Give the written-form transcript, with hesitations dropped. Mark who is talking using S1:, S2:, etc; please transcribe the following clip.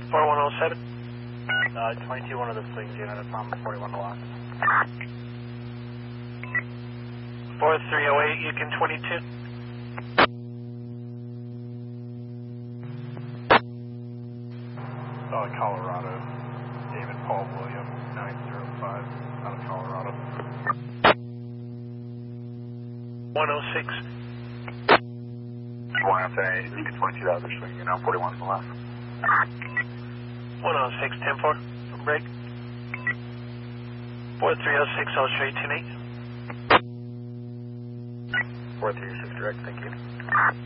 S1: 4107.
S2: 22, one of the swing unit, it's on 41 to lock.
S1: 4308, Yukon 22.
S2: Colorado, David Paul William, 905, out of Colorado.
S1: 106.
S2: 108, Yukon 22, out of the swing unit, on 41 to the left.
S1: 106, 10-4, break. 4306, I'll show you 10-8.
S2: 436 direct, thank you.